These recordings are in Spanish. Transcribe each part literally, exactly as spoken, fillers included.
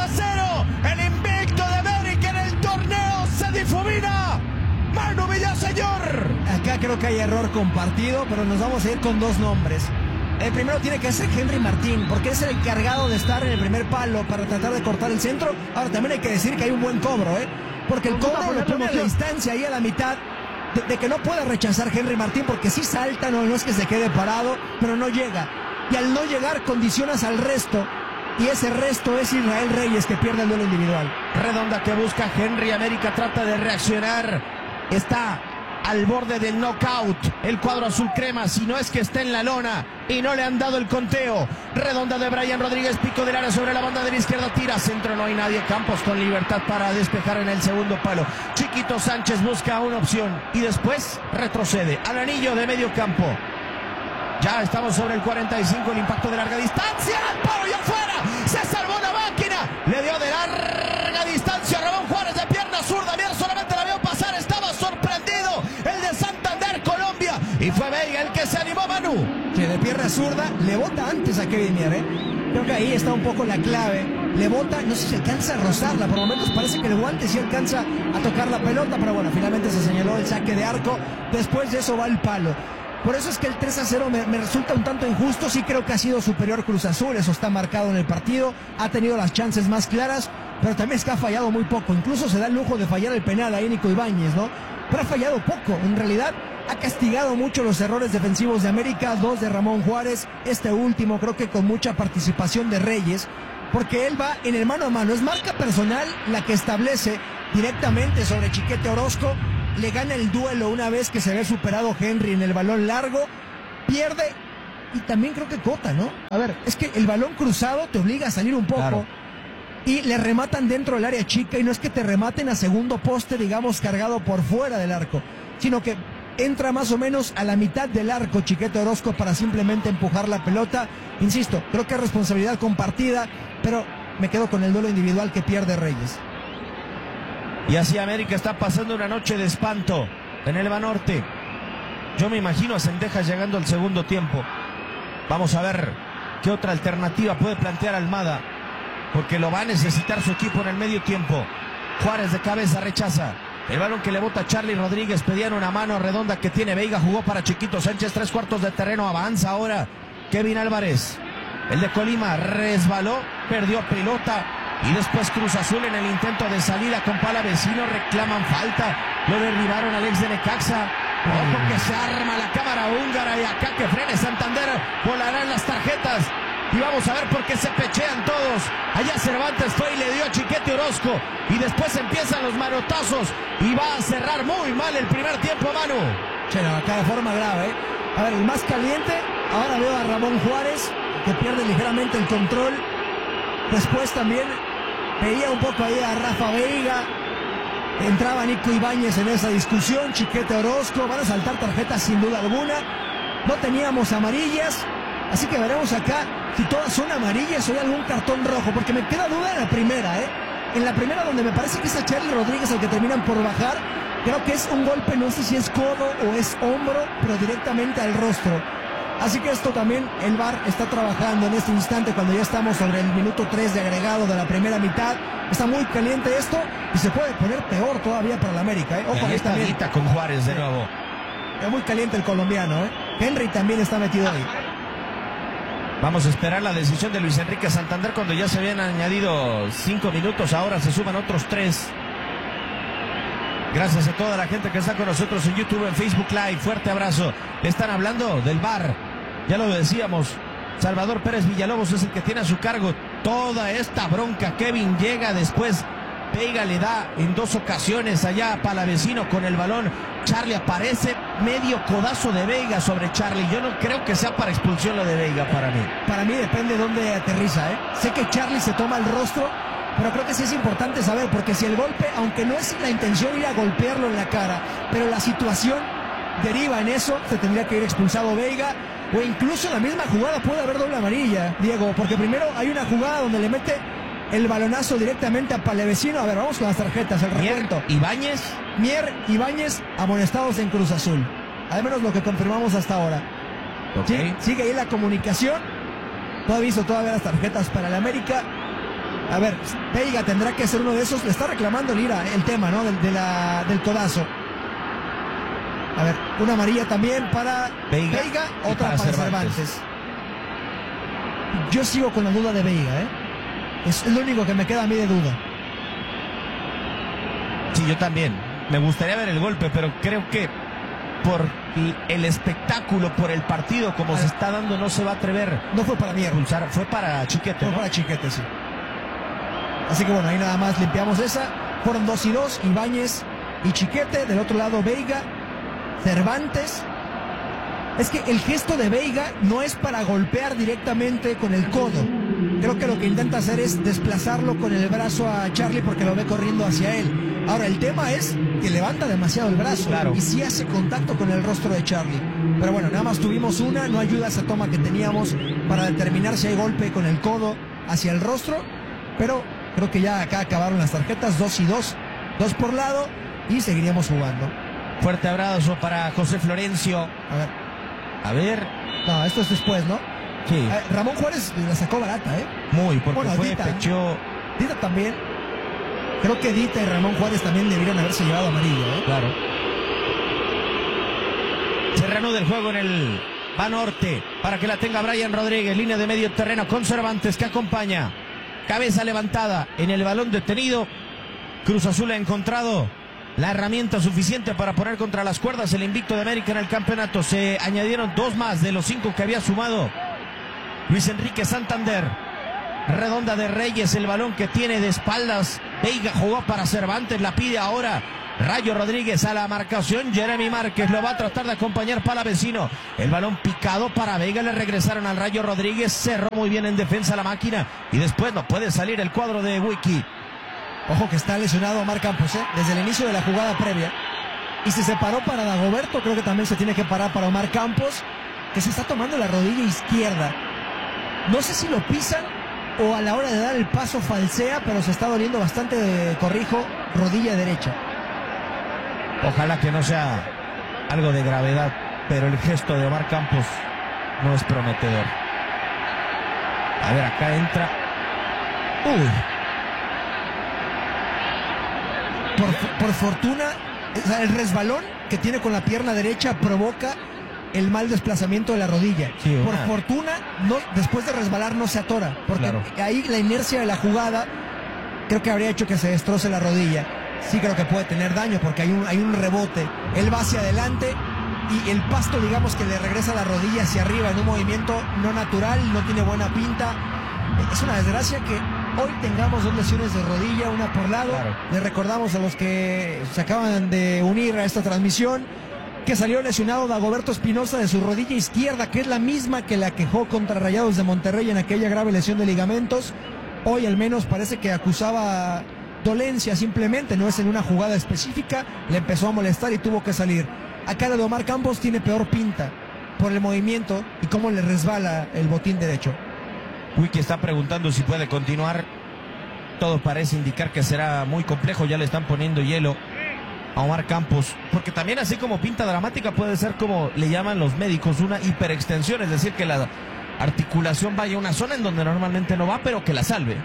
a cero. El invicto de América en el torneo se difumina. Manu Villaseñor. Acá creo que hay error compartido, pero nos vamos a ir con dos nombres. El primero tiene que ser Henry Martín, porque es el encargado de estar en el primer palo para tratar de cortar el centro. Ahora también hay que decir que hay un buen cobro, ¿eh? Porque el cobro lo pone a la distancia ahí a la mitad de, de que no puede rechazar Henry Martín, porque sí salta, no, no es que se quede parado, pero no llega. Y al no llegar condicionas al resto, y ese resto es Israel Reyes, que pierde el duelo individual. Redonda que busca Henry, América trata de reaccionar. Está al borde del knockout el cuadro azul crema, si no es que está en la lona y no le han dado el conteo. Redonda de Brian Rodríguez, pico del área sobre la banda de la izquierda, tira centro, no hay nadie. Campos con libertad para despejar en el segundo palo. Chiquito Sánchez busca una opción y después retrocede al anillo de medio campo. Ya estamos sobre el cuarenta y cinco, el impacto de larga distancia, palo y afuera, se salvó la máquina, le dio de larga distancia Ramón Juárez de pierna zurda. Mier solamente la vio pasar, estaba sorprendido el de Santander, Colombia, y fue Veiga el que se animó, Manu. Que de pierna zurda le bota antes a Kevin Mier, ¿eh? Creo que ahí está un poco la clave. Le bota, no sé si alcanza a rozarla, por momentos parece que el guante sí alcanza a tocar la pelota, pero bueno, finalmente se señaló el saque de arco. Después de eso va el palo. Por eso es que el tres a cero me, me resulta un tanto injusto. Sí creo que ha sido superior Cruz Azul, eso está marcado en el partido. Ha tenido las chances más claras, pero también es que ha fallado muy poco. Incluso se da el lujo de fallar el penal ahí Nico Ibáñez, ¿no? Pero ha fallado poco. En realidad ha castigado mucho los errores defensivos de América, dos de Ramón Juárez, este último creo que con mucha participación de Reyes, porque él va en el mano a mano. Es marca personal la que establece directamente sobre Chiquete Orozco. Le gana el duelo una vez que se ve superado Henry en el balón largo, pierde y también creo que Cota, ¿no? A ver, es que el balón cruzado te obliga a salir un poco, claro, y le rematan dentro del área chica, y no es que te rematen a segundo poste, digamos, cargado por fuera del arco, sino que entra más o menos a la mitad del arco Chiquete Orozco para simplemente empujar la pelota. Insisto, creo que es responsabilidad compartida, pero me quedo con el duelo individual que pierde Reyes. Y así América está pasando una noche de espanto en el Banorte. Yo me imagino a Cendejas llegando al segundo tiempo. Vamos a ver qué otra alternativa puede plantear Almada, porque lo va a necesitar su equipo en el medio tiempo. Juárez de cabeza rechaza el balón que le bota Charlie Rodríguez. Pedían una mano redonda que tiene Veiga, jugó para Chiquito Sánchez, tres cuartos de terreno, avanza ahora Kevin Álvarez. El de Colima resbaló, perdió pelota. Y después Cruz Azul en el intento de salida con Palavecino, reclaman falta, lo derribaron al ex de Necaxa. Ojo que se arma la cámara húngara y acá que frene Santander, volarán las tarjetas. Y vamos a ver por qué se pechean todos. Allá Cervantes fue y le dio a Chiquete Orozco. Y después empiezan los manotazos y va a cerrar muy mal el primer tiempo, Manu. Che, no, acá de forma grave, ¿eh? A ver, el más caliente, ahora veo a Ramón Juárez, que pierde ligeramente el control. Después también veía un poco ahí a Rafa Veiga, entraba Nico Ibáñez en esa discusión, Chiquete Orozco, van a saltar tarjetas sin duda alguna, no teníamos amarillas, así que veremos acá si todas son amarillas o hay algún cartón rojo, porque me queda duda en la primera, ¿eh? En la primera, donde me parece que es a Charlie Rodríguez el que terminan por bajar, creo que es un golpe, no sé si es codo o es hombro, pero directamente al rostro. Así que esto también el V A R está trabajando en este instante cuando ya estamos sobre el minuto tres de agregado de la primera mitad. Está muy caliente esto y se puede poner peor todavía para la América, ¿eh? Ojo, ahí también con Juárez de nuevo. Es muy caliente el colombiano, ¿eh? Henry también está metido ahí. Vamos a esperar la decisión de Luis Enrique Santander cuando ya se habían añadido cinco minutos. Ahora se suman otros tres. Gracias a toda la gente que está con nosotros en YouTube, en Facebook Live. Fuerte abrazo. Le están hablando del V A R. Ya lo decíamos, Salvador Pérez Villalobos es el que tiene a su cargo toda esta bronca. Kevin llega después, Veiga le da en dos ocasiones allá a Palavecino con el balón. Charlie aparece, medio codazo de Veiga sobre Charlie. Yo no creo que sea para expulsión lo de Veiga para mí. Para mí depende de dónde aterriza, ¿eh? Sé que Charlie se toma el rostro, pero creo que sí es importante saber, porque si el golpe, aunque no es la intención ir a golpearlo en la cara, pero la situación deriva en eso, se tendría que ir expulsado Veiga, o incluso en la misma jugada puede haber doble amarilla, Diego, porque primero hay una jugada donde le mete el balonazo directamente a Palavecino. A ver, vamos con las tarjetas, el recuento. Ibáñez. Mier, Ibáñez, amonestados en Cruz Azul. Al menos lo que confirmamos hasta ahora. Okay. Sí, sigue ahí la comunicación. No he visto todavía las tarjetas para el América. A ver, Veiga tendrá que ser uno de esos. Le está reclamando Lira el tema, ¿no? Del, de la, del codazo. A ver, una amarilla también para Veiga, Veiga otra para, para Cervantes. Cervantes. Yo sigo con la duda de Veiga, ¿eh? Es lo único que me queda a mí de duda. Sí, yo también. Me gustaría ver el golpe, pero creo que por el espectáculo, por el partido como se está dando, no se va a atrever. No fue para Mier. Pulsar, fue para Chiquete. Fue ¿no? para Chiquete, sí. Así que bueno, ahí nada más limpiamos esa. Fueron dos y dos, Ibáñez y Chiquete. Del otro lado, Veiga, Cervantes. Es que el gesto de Veiga no es para golpear directamente con el codo. Creo que lo que intenta hacer es desplazarlo con el brazo a Charlie porque lo ve corriendo hacia él. Ahora, el tema es que levanta demasiado el brazo, claro, y sí hace contacto con el rostro de Charlie. Pero bueno, nada más tuvimos una, no ayuda esa toma que teníamos para determinar si hay golpe con el codo hacia el rostro. Pero creo que ya acá acabaron las tarjetas, dos y dos, dos por lado, y seguiríamos jugando. Fuerte abrazo para José Florencio. A ver. A ver. No, esto es después, ¿no? Sí. Eh, Ramón Juárez la sacó barata, ¿eh? Muy, porque bueno, fue Dita, pecho. Dita también. Creo que Dita y Ramón Juárez también debieron haberse llevado amarillo, ¿eh? Claro. Se reanuda el juego en el Banorte para que la tenga Brian Rodríguez. Línea de medio terreno con Cervantes que acompaña. Cabeza levantada en el balón detenido. Cruz Azul ha encontrado la herramienta suficiente para poner contra las cuerdas el invicto de América en el campeonato. Se añadieron dos más de los cinco que había sumado Luis Enrique Santander. Redonda de Reyes, el balón que tiene de espaldas. Veiga jugó para Cervantes, la pide ahora Rayo Rodríguez a la marcación. Jeremy Márquez lo va a tratar de acompañar Palavecino. El balón picado para Veiga, le regresaron al Rayo Rodríguez. Cerró muy bien en defensa la máquina y después no puede salir el cuadro de Wiki. Ojo que está lesionado Omar Campos, ¿eh? Desde el inicio de la jugada previa. Y si se paró para Dagoberto, creo que también se tiene que parar para Omar Campos, que se está tomando la rodilla izquierda. No sé si lo pisan o a la hora de dar el paso falsea, pero se está doliendo bastante, de, corrijo, rodilla derecha. Ojalá que no sea algo de gravedad, pero el gesto de Omar Campos no es prometedor. A ver, acá entra. Uy. Por, por fortuna, o sea, el resbalón que tiene con la pierna derecha provoca el mal desplazamiento de la rodilla. Sí, por fortuna, no, después de resbalar no se atora, porque claro, ahí la inercia de la jugada creo que habría hecho que se destroce la rodilla. Sí creo que puede tener daño porque hay un, hay un rebote. Él va hacia adelante y el pasto, digamos, que le regresa la rodilla hacia arriba en un movimiento no natural, no tiene buena pinta. Es una desgracia que hoy tengamos dos lesiones de rodilla, una por lado. Claro. Le recordamos a los que se acaban de unir a esta transmisión que salió lesionado Dagoberto Espinosa de su rodilla izquierda, que es la misma que la quejó contra Rayados de Monterrey en aquella grave lesión de ligamentos. Hoy al menos parece que acusaba dolencia simplemente, no es en una jugada específica, le empezó a molestar y tuvo que salir. Acá la de Omar Campos tiene peor pinta por el movimiento y cómo le resbala el botín derecho. Wiki está preguntando si puede continuar. Todo parece indicar que será muy complejo, ya le están poniendo hielo a Omar Campos, porque también así como pinta dramática puede ser, como le llaman los médicos, una hiperextensión, es decir, que la articulación vaya a una zona en donde normalmente no va, pero que la salve.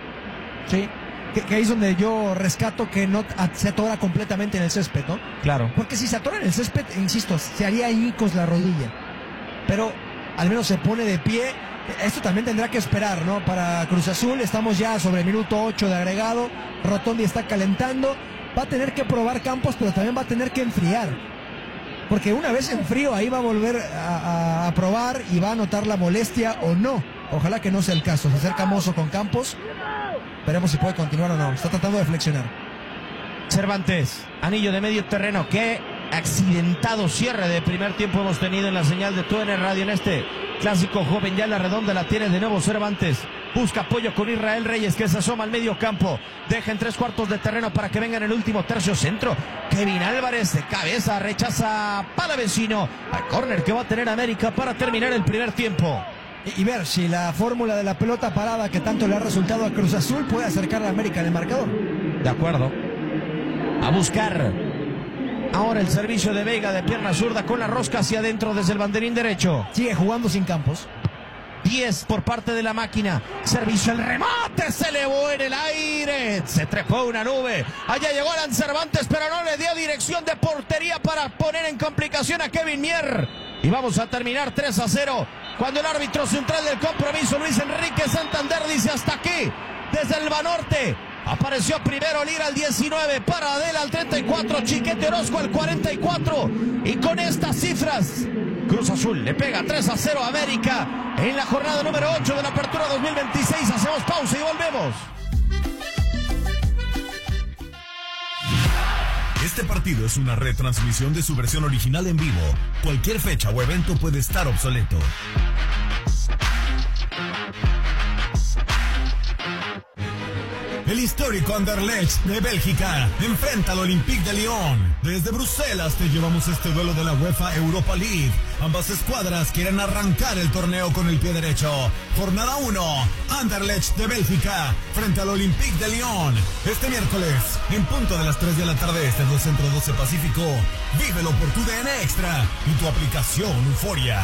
Sí, que, que ahí es donde yo rescato que no se atora completamente en el césped, ¿no? Claro. Porque si se atora en el césped, insisto, se haría añicos la rodilla, pero al menos se pone de pie. Esto también tendrá que esperar, ¿no? Para Cruz Azul, estamos ya sobre el minuto ocho de agregado, Rotondi está calentando. Va a tener que probar Campos, pero también va a tener que enfriar. Porque una vez en frío, ahí va a volver a, a, a probar y va a notar la molestia o no. Ojalá que no sea el caso. Se acerca Mozo con Campos. Veremos si puede continuar o no. Está tratando de flexionar. Cervantes, anillo de medio terreno. Qué accidentado cierre de primer tiempo hemos tenido en la señal de T U N Radio en este clásico joven. Ya la redonda la tiene de nuevo Cervantes. Busca apoyo con Israel Reyes, que se asoma al medio campo. Deja en tres cuartos de terreno para que venga en el último tercio centro. Kevin Álvarez de cabeza rechaza Palavecino. Al córner que va a tener América para terminar el primer tiempo. Y, y ver si la fórmula de la pelota parada que tanto le ha resultado a Cruz Azul puede acercar a América en el marcador. De acuerdo. A buscar ahora el servicio de Veiga de pierna zurda con la rosca hacia adentro desde el banderín derecho. Sigue jugando sin Campos. diez por parte de la máquina. Servicio, el remate se elevó en el aire. Se trepó una nube. Allá llegó Alan Cervantes, pero no le dio dirección de portería para poner en complicación a Kevin Mier. Y vamos a terminar tres a cero. Cuando el árbitro central del compromiso, Luis Enrique Santander, dice hasta aquí. Desde el Banorte apareció primero Lira al diecinueve, Paradela al treinta y cuatro, Chiquete Orozco al cuarenta y cuatro. Y con estas cifras, Cruz Azul le pega tres a cero a América en la jornada número ocho de la Apertura dos mil veintiséis. Hacemos pausa y volvemos. Este partido es una retransmisión de su versión original en vivo. Cualquier fecha o evento puede estar obsoleto. El histórico Anderlecht de Bélgica enfrenta al Olympique de Lyon. Desde Bruselas te llevamos este duelo de la UEFA Europa League. Ambas escuadras quieren arrancar el torneo con el pie derecho. Jornada uno, Anderlecht de Bélgica frente al Olympique de Lyon. Este miércoles, en punto de las tres de la tarde, este dos Centro doce Pacífico. Vívelo por tu D N Extra y tu aplicación Euforia.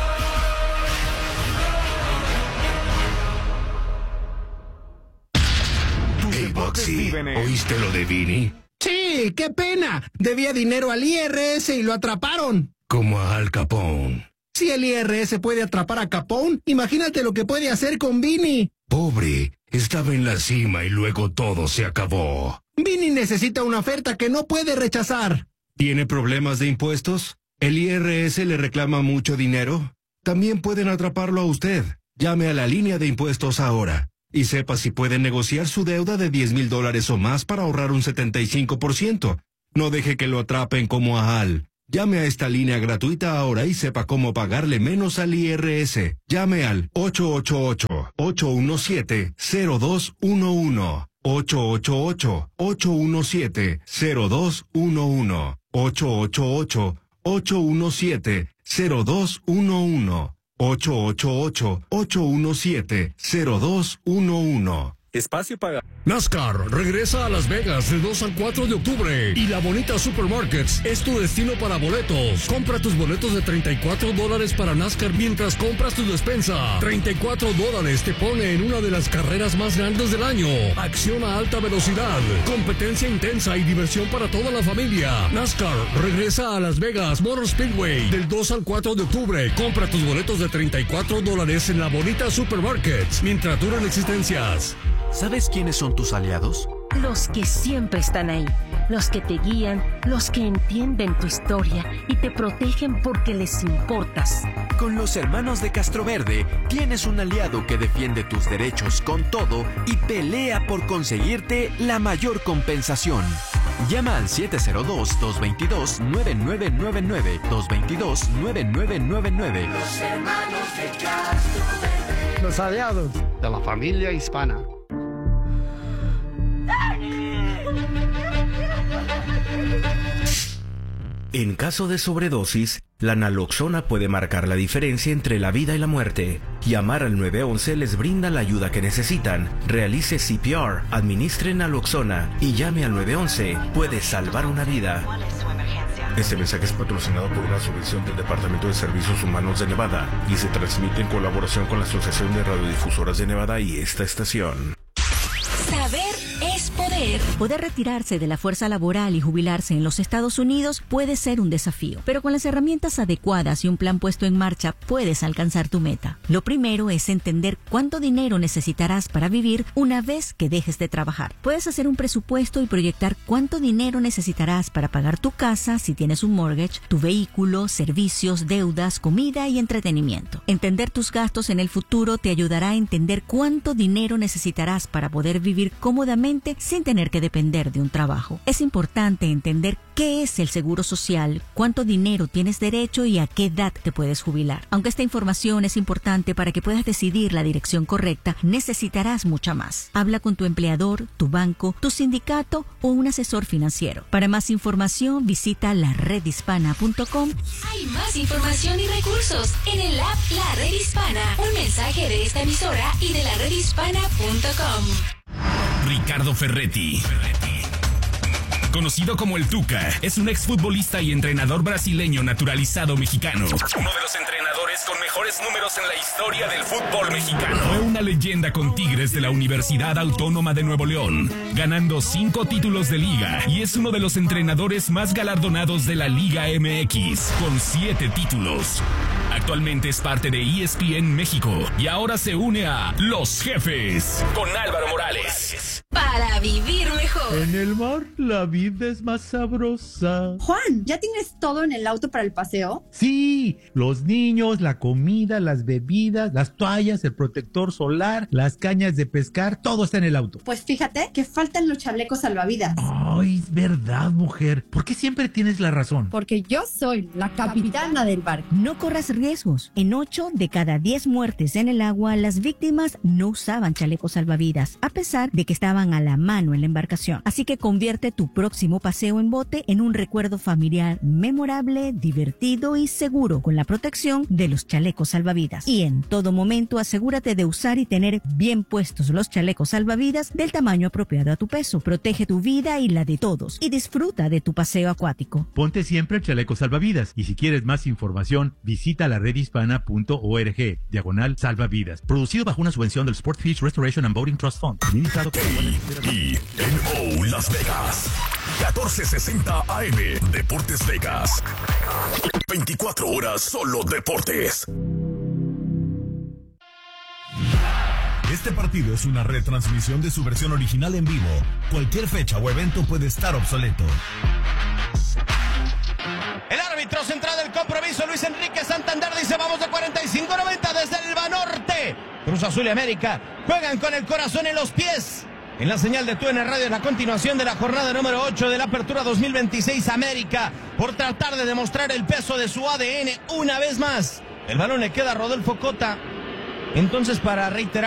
Hey, Boxy, ¿oíste lo de Vini? Sí, qué pena. Debía dinero al I R S y lo atraparon. Como a Al Capone. Si el I R S puede atrapar a Capone, imagínate lo que puede hacer con Vini. Pobre, estaba en la cima y luego todo se acabó. Vini necesita una oferta que no puede rechazar. ¿Tiene problemas de impuestos? ¿El I R S le reclama mucho dinero? También pueden atraparlo a usted. Llame a la línea de impuestos ahora. Y sepa si puede negociar su deuda de diez mil dólares o más para ahorrar un setenta y cinco por ciento. No deje que lo atrapen como a Al. Llame a esta línea gratuita ahora y sepa cómo pagarle menos al I R S. Llame al ocho ocho ocho, ocho uno siete, cero dos uno uno. ocho ocho ocho, ocho uno siete, cero dos uno uno. ocho ocho ocho, ocho uno siete, cero dos uno uno. ocho ocho ocho, ocho uno siete, cero dos uno uno. Espacio para NASCAR regresa a Las Vegas del dos al cuatro de octubre y La Bonita Supermarkets es tu destino para boletos. Compra tus boletos de treinta y cuatro dólares para NASCAR mientras compras tu despensa. treinta y cuatro dólares te pone en una de las carreras más grandes del año. Acción a alta velocidad, competencia intensa y diversión para toda la familia. NASCAR regresa a Las Vegas Motor Speedway del dos al cuatro de octubre. Compra tus boletos de treinta y cuatro dólares en La Bonita Supermarkets mientras duran existencias. ¿Sabes quiénes son tus aliados? Los que siempre están ahí, los que te guían, los que entienden tu historia y te protegen porque les importas. Con los hermanos de Castroverde tienes un aliado que defiende tus derechos con todo y pelea por conseguirte la mayor compensación. Llama al siete cero dos, dos dos dos, nueve nueve nueve nueve, dos dos dos, nueve nueve nueve nueve. Los hermanos de Castroverde. Los aliados de la familia hispana. En caso de sobredosis, la naloxona puede marcar la diferencia entre la vida y la muerte. Llamar al nueve once les brinda la ayuda que necesitan. Realice C P R, administre naloxona y llame al nueve once. Puede salvar una vida. Este mensaje es patrocinado por una subvención del Departamento de Servicios Humanos de Nevada y se transmite en colaboración con la Asociación de Radiodifusoras de Nevada y esta estación. Saber es poder. Poder retirarse de la fuerza laboral y jubilarse en los Estados Unidos puede ser un desafío, pero con las herramientas adecuadas y un plan puesto en marcha puedes alcanzar tu meta. Lo primero es entender cuánto dinero necesitarás para vivir una vez que dejes de trabajar. Puedes hacer un presupuesto y proyectar cuánto dinero necesitarás para pagar tu casa si tienes un mortgage, tu vehículo, servicios, deudas, comida y entretenimiento. Entender tus gastos en el futuro te ayudará a entender cuánto dinero necesitarás para poder vivir cómodamente sin tener que depender de un trabajo. Es importante entender qué es el seguro social, cuánto dinero tienes derecho y a qué edad te puedes jubilar. Aunque esta información es importante para que puedas decidir la dirección correcta, necesitarás mucha más. Habla con tu empleador, tu banco, tu sindicato o un asesor financiero. Para más información, visita la red hispana punto com. Hay más información y recursos en el app La Red Hispana. Un mensaje de esta emisora y de la red hispana punto com. Ricardo Ferretti. Ferretti. conocido como el Tuca, es un exfutbolista y entrenador brasileño naturalizado mexicano. Uno de los entrenadores con mejores números en la historia del fútbol mexicano. Fue una leyenda con Tigres de la Universidad Autónoma de Nuevo León, ganando cinco títulos de liga, y es uno de los entrenadores más galardonados de la Liga M X, con siete títulos. Actualmente es parte de E S P N México y ahora se une a Los Jefes con Álvaro Morales. Para vivir mejor. En el mar la vida es más sabrosa. Juan, ¿ya tienes todo en el auto para el paseo? Sí, los niños, la comida, las bebidas, las toallas, el protector solar, las cañas de pescar, todo está en el auto. Pues fíjate que faltan los chalecos salvavidas. Ay, es verdad, mujer. ¿Por qué siempre tienes la razón? Porque yo soy la capitana del barco. No corras riesgos. En ocho de cada diez muertes en el agua, las víctimas no usaban chalecos salvavidas, a pesar de que estaban a la mano en la embarcación. Así que convierte tu próximo paseo en bote en un recuerdo familiar memorable, divertido y seguro, con la protección de los chalecos salvavidas. Y en todo momento asegúrate de usar y tener bien puestos los chalecos salvavidas del tamaño apropiado a tu peso. Protege tu vida y la de todos y disfruta de tu paseo acuático. Ponte siempre el chaleco salvavidas, y si quieres más información, visita la red hispana punto org, diagonal salvavidas. Producido bajo una subvención del Sportfish Restoration and Boating Trust Fund. Administrado por Y N O Las Vegas, catorce sesenta A M, Deportes Vegas. veinticuatro horas solo deportes. Este partido es una retransmisión de su versión original en vivo. Cualquier fecha o evento puede estar obsoleto. El árbitro central del compromiso, Luis Enrique Santander, dice vamos de cuarenta y cinco a noventa desde el Banorte. Cruz Azul y América juegan con el corazón en los pies. En la señal de T U N Radio, en la continuación de la jornada número ocho de la Apertura dos mil veintiséis, América, por tratar de demostrar el peso de su A D N una vez más. El balón le queda a Rodolfo Cota. Entonces, para reiterar